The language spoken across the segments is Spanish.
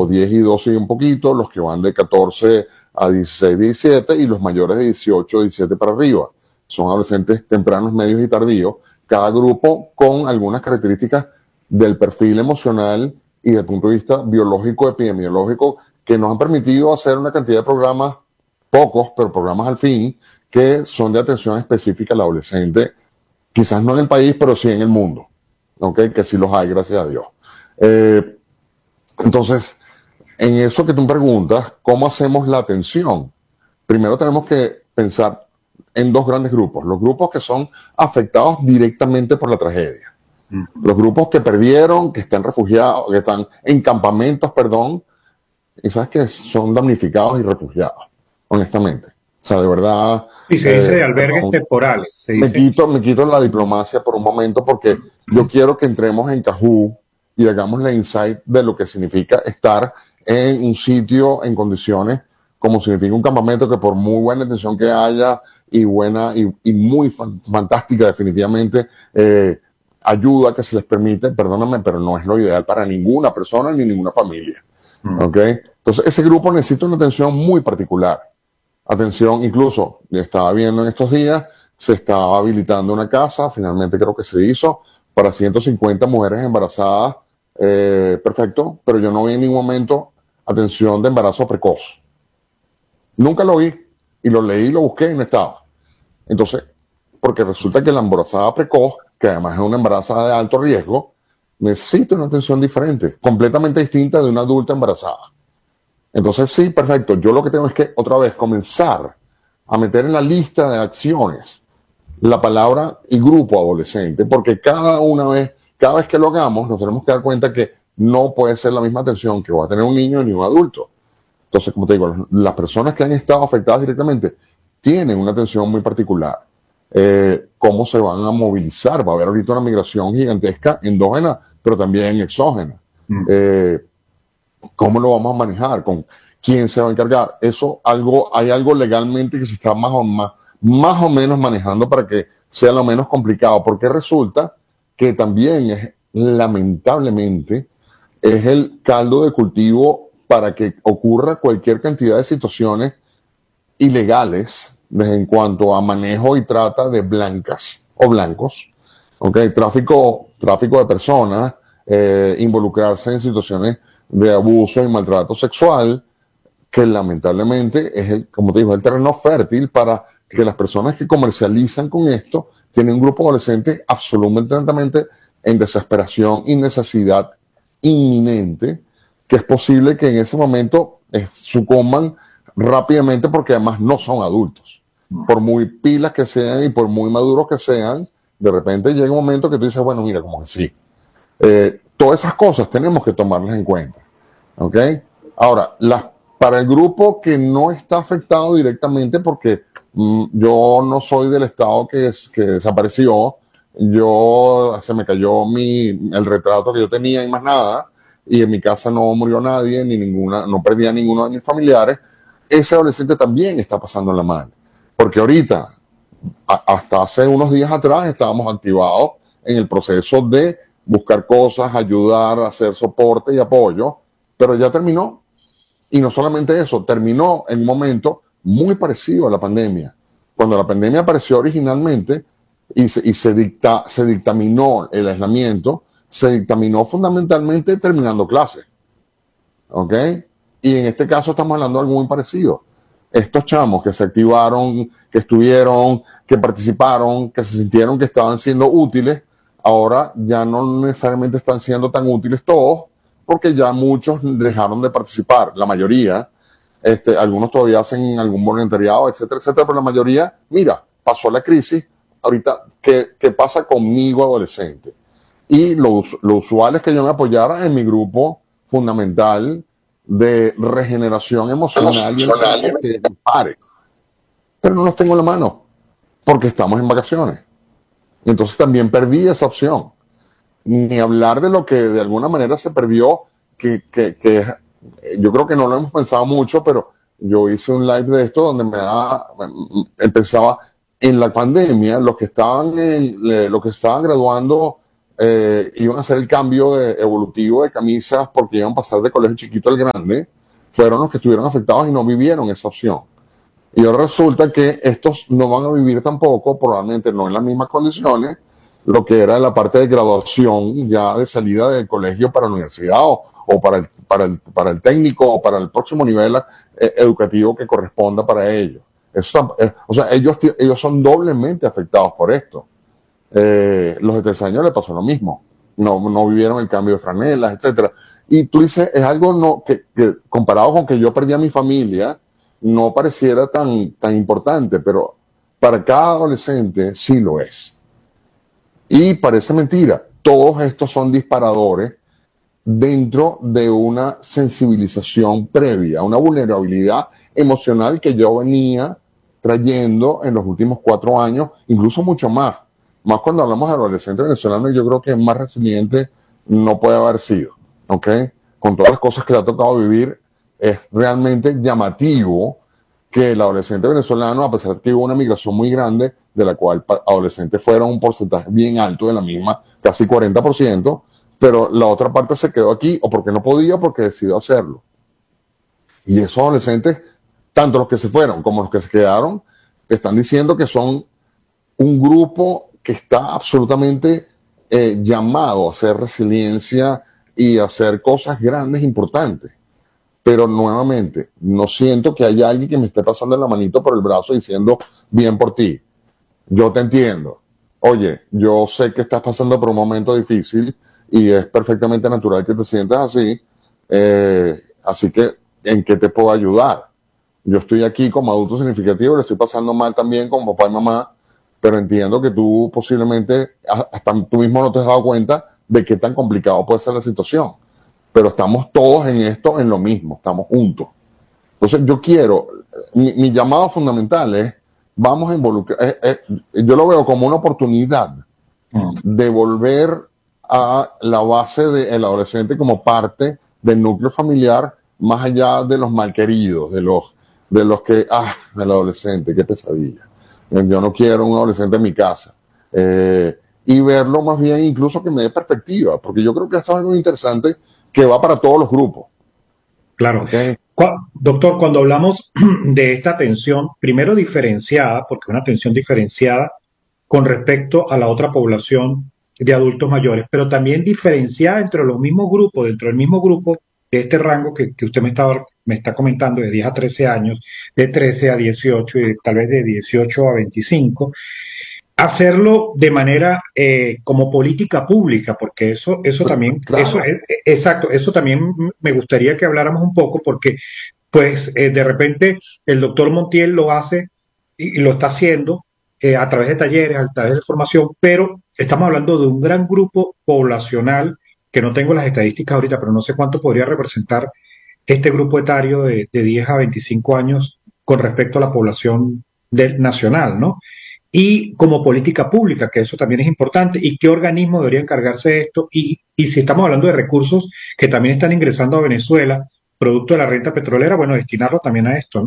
o 10 y 12 y un poquito, los que van de 14 a 16, 17 y los mayores de 18, 17 para arriba. Son adolescentes tempranos, medios y tardíos, cada grupo con algunas características del perfil emocional y del punto de vista biológico, epidemiológico, que nos han permitido hacer una cantidad de programas, pocos, pero programas al fin, que son de atención específica al adolescente, quizás no en el país, pero sí en el mundo, ¿okay? Que sí los hay, gracias a Dios. Entonces, en eso que tú me preguntas, ¿cómo hacemos la atención? Primero tenemos que pensar en dos grandes grupos. Los grupos que son afectados directamente por la tragedia. Los grupos que perdieron, que están refugiados, que están en campamentos, perdón, y sabes que son damnificados y refugiados, honestamente. O sea, de verdad... Y se dice de albergues temporales. Me quito la diplomacia por un momento porque yo quiero que entremos en Kahoot y hagamos la insight de lo que significa estar en un sitio en condiciones como significa un campamento, que por muy buena intención que haya y buena y muy fantástica definitivamente, ayuda a que se les permite, perdóname, pero no es lo ideal para ninguna persona ni ninguna familia. ¿Okay? Entonces ese grupo necesita una atención muy particular. Atención, incluso, estaba viendo en estos días, se estaba habilitando una casa, finalmente creo que se hizo, para 150 mujeres embarazadas, perfecto, pero yo no vi en ningún momento atención de embarazo precoz. Nunca lo vi, y lo leí, lo busqué y no estaba. Entonces, porque resulta que la embarazada precoz, que además es una embarazada de alto riesgo, necesita una atención diferente, completamente distinta de una adulta embarazada. Entonces, sí, perfecto. Yo lo que tengo es que, otra vez, comenzar a meter en la lista de acciones la palabra y grupo adolescente, porque cada vez que lo hagamos, nos tenemos que dar cuenta que no puede ser la misma atención que va a tener un niño ni un adulto. Entonces, como te digo, las personas que han estado afectadas directamente tienen una atención muy particular. ¿Cómo se van a movilizar? Va a haber ahorita una migración gigantesca endógena, pero también exógena. ¿Cómo lo vamos a manejar? ¿Con quién se va a encargar? Hay algo legalmente que se está más o menos manejando para que sea lo menos complicado, porque resulta que también lamentablemente, es el caldo de cultivo para que ocurra cualquier cantidad de situaciones ilegales en cuanto a manejo y trata de blancas o blancos, ¿okay? Tráfico de personas, involucrarse en situaciones de abuso y maltrato sexual, que lamentablemente es, como te digo, el terreno fértil para que las personas que comercializan con esto tienen un grupo adolescente absolutamente en desesperación y necesidad inminente, que es posible que en ese momento sucumban rápidamente porque además no son adultos. Por muy pilas que sean y por muy maduros que sean, de repente llega un momento que tú dices, bueno, mira, como que sí. Todas esas cosas tenemos que tomarlas en cuenta. ¿Ok? Ahora, para el grupo que no está afectado directamente, porque yo no soy del estado que desapareció, se me cayó el retrato que yo tenía y más nada, y en mi casa no murió nadie, no perdí a ninguno de mis familiares. Ese adolescente también está pasando la mal, porque ahorita, hasta hace unos días atrás, estábamos activados en el proceso de buscar cosas, ayudar, hacer soporte y apoyo, pero ya terminó. Y no solamente eso, terminó en un momento muy parecido a la pandemia. Cuando la pandemia apareció originalmente y se dictaminó el aislamiento, se dictaminó fundamentalmente terminando clases. ¿Ok? Y en este caso estamos hablando de algo muy parecido. Estos chamos que se activaron, que estuvieron, que participaron, que se sintieron que estaban siendo útiles, ahora ya no necesariamente están siendo tan útiles todos, porque ya muchos dejaron de participar, la mayoría. Algunos todavía hacen algún voluntariado, etcétera, etcétera, pero la mayoría, mira, pasó la crisis, ahorita, ¿qué pasa conmigo adolescente? Y lo usual es que yo me apoyara en mi grupo fundamental de regeneración emocional y que pare. Pero no los tengo en la mano, porque estamos en vacaciones. Entonces también perdí esa opción. Ni hablar de lo que de alguna manera se perdió, que yo creo que no lo hemos pensado mucho, pero yo hice un live de esto donde empezaba en la pandemia, los que estaban graduando iban a hacer el cambio evolutivo de camisas porque iban a pasar de colegio chiquito al grande, fueron los que estuvieron afectados y no vivieron esa opción. Y ahora resulta que estos no van a vivir tampoco, probablemente no en las mismas condiciones, lo que era la parte de graduación ya de salida del colegio para la universidad o para el técnico o para el próximo nivel educativo que corresponda para ellos. Eso, o sea, ellos son doblemente afectados por esto. Los de 3 años le pasó lo mismo. No vivieron el cambio de franelas, etcétera. Y tú dices, es algo que comparado con que yo perdí a mi familia, no pareciera tan importante, pero para cada adolescente sí lo es. Y parece mentira, todos estos son disparadores dentro de una sensibilización previa, una vulnerabilidad emocional que yo venía trayendo en los últimos 4 años, incluso mucho más. Más cuando hablamos de adolescentes venezolanos, yo creo que más resiliente no puede haber sido, ¿ok? Con todas las cosas que le ha tocado vivir, es realmente llamativo que el adolescente venezolano, a pesar de que hubo una migración muy grande, de la cual adolescentes fueron un porcentaje bien alto de la misma, casi 40%, pero la otra parte se quedó aquí, o porque no podía, o porque decidió hacerlo. Y esos adolescentes, tanto los que se fueron como los que se quedaron, están diciendo que son un grupo que está absolutamente llamado a hacer resiliencia y a hacer cosas grandes, importantes. Pero nuevamente, no siento que haya alguien que me esté pasando la manito por el brazo diciendo, bien por ti, yo te entiendo. Oye, yo sé que estás pasando por un momento difícil y es perfectamente natural que te sientas así, así que, ¿en qué te puedo ayudar? Yo estoy aquí como adulto significativo, le estoy pasando mal también como papá y mamá, pero entiendo que tú posiblemente, hasta tú mismo no te has dado cuenta de qué tan complicado puede ser la situación. Pero estamos todos en esto, en lo mismo, estamos juntos. Entonces yo quiero, mi llamado fundamental es, vamos a involucrar, yo lo veo como una oportunidad de volver a la base del adolescente como parte del núcleo familiar, más allá de los malqueridos, de los que, el adolescente, qué pesadilla. Yo no quiero un adolescente en mi casa. Y verlo más bien incluso que me dé perspectiva, porque yo creo que esto es algo interesante que va para todos los grupos. Claro. ¿Okay? Doctor, cuando hablamos de esta atención, primero diferenciada, porque una atención diferenciada con respecto a la otra población de adultos mayores, pero también diferenciada entre los mismos grupos, dentro del mismo grupo de este rango que usted me está comentando, de 10 a 13 años, de 13 a 18 y tal vez de 18 a 25, hacerlo de manera como política pública, porque eso también, Claro. exacto, eso también me gustaría que habláramos un poco, porque pues de repente el doctor Montiel lo hace y lo está haciendo a través de talleres, a través de formación, pero estamos hablando de un gran grupo poblacional, que no tengo las estadísticas ahorita, pero no sé cuánto podría representar este grupo etario de 10 a 25 años con respecto a la población nacional, ¿no? Y como política pública, que eso también es importante, y qué organismo debería encargarse de esto, y si estamos hablando de recursos que también están ingresando a Venezuela, producto de la renta petrolera, bueno, destinarlo también a esto, ¿no?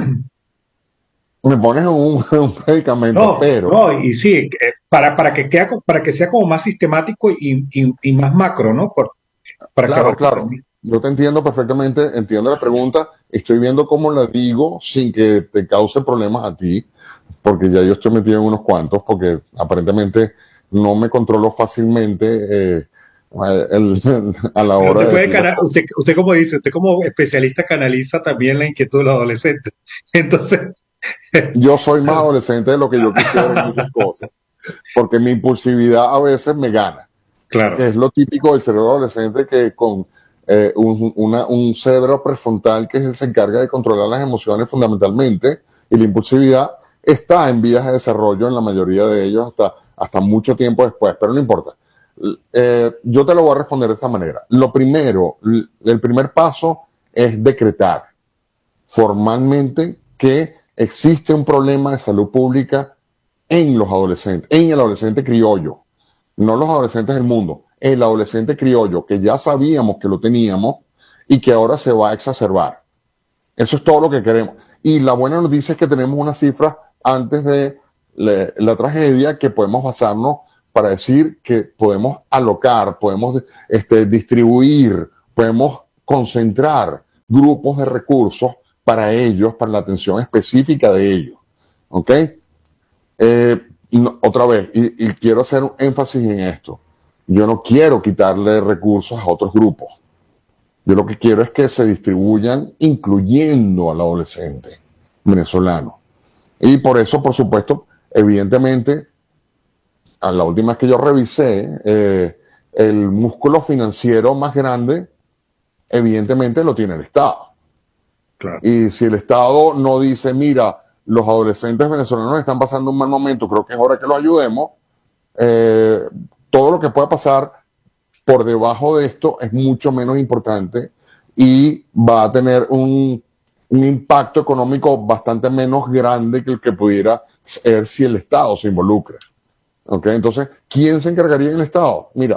Me pones un predicamento, No, pero... no, y sí, para que sea como más sistemático y más macro, ¿no? Para que Claro, abarque claro. también. Yo te entiendo perfectamente, entiendo la pregunta. Estoy viendo cómo la digo sin que te cause problemas a ti, porque ya yo estoy metido en unos cuantos, porque aparentemente no me controlo fácilmente a la Pero hora usted de puede decir las cosas. usted como dice, usted como especialista canaliza también la inquietud de los adolescentes. Entonces, Yo soy más adolescente de lo que yo quisiera en muchas cosas, porque mi impulsividad a veces me gana, que claro, es lo típico del cerebro adolescente, que con un cerebro prefrontal que es el que se encarga de controlar las emociones fundamentalmente, y la impulsividad está en vías de desarrollo en la mayoría de ellos hasta mucho tiempo después, pero no importa. Yo te lo voy a responder de esta manera. Lo primero, el primer paso es decretar formalmente que existe un problema de salud pública en los adolescentes, en el adolescente criollo, no los adolescentes del mundo, el adolescente criollo, que ya sabíamos que lo teníamos y que ahora se va a exacerbar. Eso es todo lo que queremos. Y la buena noticia es que tenemos una cifra antes de la tragedia que podemos basarnos para decir que podemos alocar, podemos distribuir, podemos concentrar grupos de recursos para ellos, para la atención específica de ellos. ¿Ok? No, otra vez, y quiero hacer un énfasis en esto. Yo no quiero quitarle recursos a otros grupos. Yo lo que quiero es que se distribuyan incluyendo al adolescente venezolano. Y por eso, por supuesto, evidentemente, a la última vez que yo revisé, el músculo financiero más grande, evidentemente lo tiene el Estado. Claro. Y si el Estado no dice, mira, los adolescentes venezolanos están pasando un mal momento, creo que es hora que los ayudemos, todo lo que pueda pasar por debajo de esto es mucho menos importante y va a tener un impacto económico bastante menos grande que el que pudiera ser si el Estado se involucra. ¿Ok? Entonces, ¿quién se encargaría en el Estado? Mira,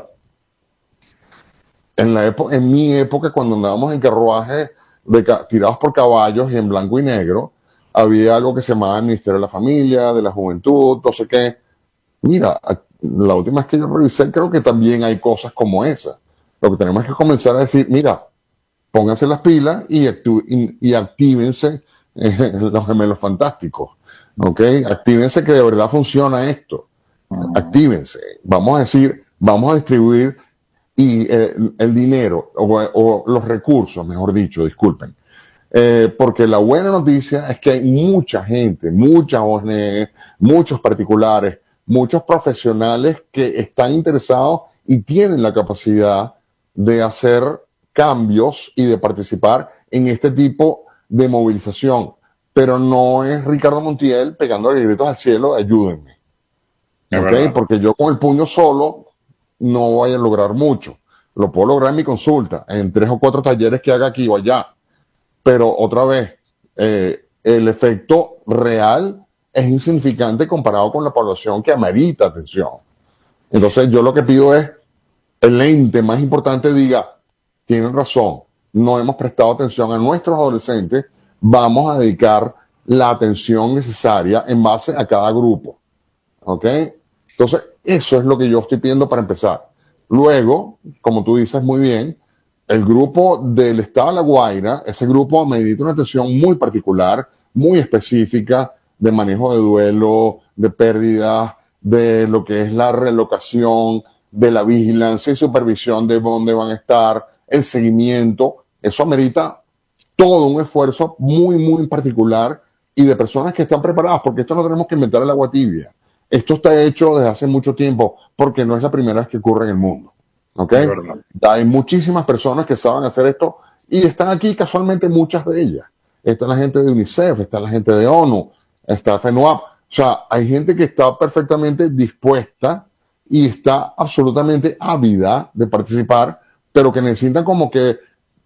en mi época, cuando andábamos en carruaje tirados por caballos y en blanco y negro, había algo que se llamaba el Ministerio de la Familia, de la Juventud, no sé qué. Mira, la última vez que yo revisé, creo que también hay cosas como esa. Lo que tenemos es que comenzar a decir, mira, pónganse las pilas y actívense los gemelos fantásticos. ¿Ok? Actívense que de verdad funciona esto. Actívense. Vamos a decir, vamos a distribuir el dinero o los recursos, mejor dicho, disculpen. Porque la buena noticia es que hay mucha gente, muchas ONG, muchos particulares, muchos profesionales que están interesados y tienen la capacidad de hacer cambios y de participar en este tipo de movilización. Pero no es Ricardo Montiel pegando gritos al cielo, ayúdenme. ¿Okay? Porque yo con el puño solo no voy a lograr mucho. Lo puedo lograr en mi consulta, en 3 o 4 talleres que haga aquí o allá. Pero otra vez, el efecto real es insignificante comparado con la población que amerita atención. Entonces yo lo que pido es, el ente más importante diga, tienen razón, no hemos prestado atención a nuestros adolescentes, vamos a dedicar la atención necesaria en base a cada grupo. ¿Ok? Entonces, eso es lo que yo estoy pidiendo para empezar. Luego, como tú dices muy bien, el grupo del Estado de La Guaira, ese grupo amerita una atención muy particular, muy específica, de manejo de duelo, de pérdidas, de lo que es la relocación, de la vigilancia y supervisión de dónde van a estar, el seguimiento. Eso amerita todo un esfuerzo muy, muy particular y de personas que están preparadas, porque esto no tenemos que inventar el agua tibia. Esto está hecho desde hace mucho tiempo, porque no es la primera vez que ocurre en el mundo. ¿Ok? Hay muchísimas personas que saben hacer esto y están aquí casualmente muchas de ellas. Está la gente de UNICEF, está la gente de ONU, está FENUAP. O sea, hay gente que está perfectamente dispuesta y está absolutamente ávida de participar, pero que necesitan como que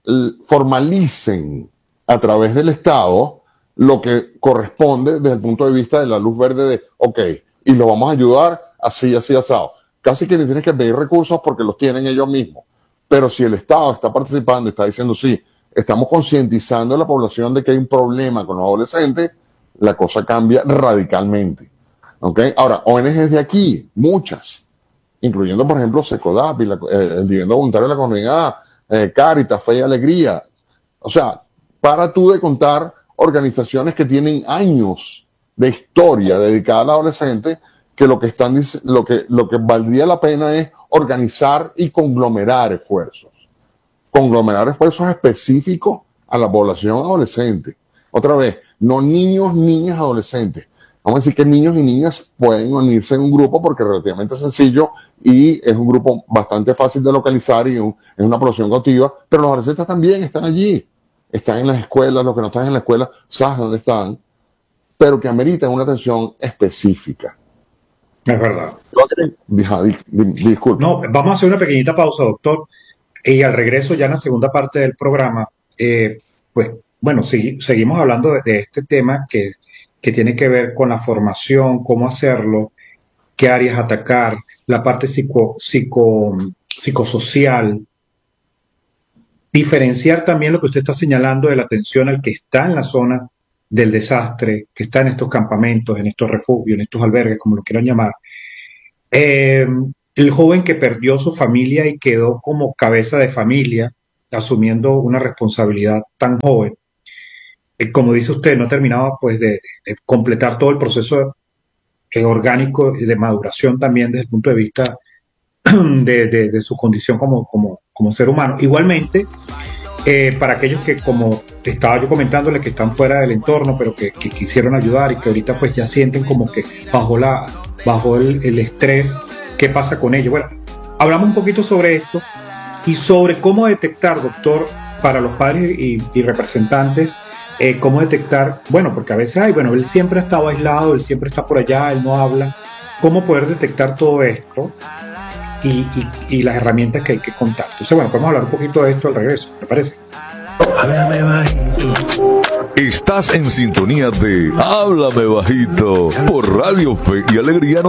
formalicen a través del Estado lo que corresponde desde el punto de vista de la luz verde de, ok, y lo vamos a ayudar así, así, asado. Casi que le tienes que pedir recursos porque los tienen ellos mismos. Pero si el Estado está participando y está diciendo, sí, estamos concientizando a la población de que hay un problema con los adolescentes, la cosa cambia radicalmente. ¿Ok? Ahora, ONGs de aquí, muchas, incluyendo, por ejemplo, SECODAP, el Dividendo Voluntario de la Comunidad, Cáritas, Fe y Alegría. O sea, para tú de contar organizaciones que tienen años de historia dedicada al adolescente, que lo que valdría la pena es organizar y conglomerar esfuerzos. Conglomerar esfuerzos específicos a la población adolescente. Otra vez, no niños, niñas, adolescentes. Vamos a decir que niños y niñas pueden unirse en un grupo porque es relativamente sencillo y es un grupo bastante fácil de localizar y es una población cautiva, pero los adolescentes también están allí. Están en las escuelas, los que no están en la escuela, sabes dónde están, pero que ameritan una atención específica. Es verdad. Disculpe. No, vamos a hacer una pequeñita pausa, doctor, y al regreso ya en la segunda parte del programa, pues bueno, seguimos hablando de este tema que tiene que ver con la formación, cómo hacerlo, qué áreas atacar, la parte psicosocial, diferenciar también lo que usted está señalando de la atención al que está en la zona del desastre, que está en estos campamentos, en estos refugios, en estos albergues, como lo quieran llamar, Eh, el joven que perdió su familia y quedó como cabeza de familia, asumiendo una responsabilidad tan joven, como dice usted, no terminaba pues de completar todo el proceso orgánico y de maduración también desde el punto de vista de su condición como ser humano. Igualmente, para aquellos que, como estaba yo comentándole, que están fuera del entorno, pero que quisieron ayudar y que ahorita pues ya sienten como que bajo el estrés, ¿qué pasa con ellos? Bueno, hablamos un poquito sobre esto y sobre cómo detectar, doctor, para los padres y representantes, cómo detectar, bueno, porque a veces hay, bueno, él siempre ha estado aislado, él siempre está por allá, él no habla, cómo poder detectar todo esto y las herramientas que hay que contar. Entonces, bueno, podemos hablar un poquito de esto al regreso, ¿me parece? Háblame bajito. Estás en sintonía de Háblame Bajito por Radio Fe y Alegría.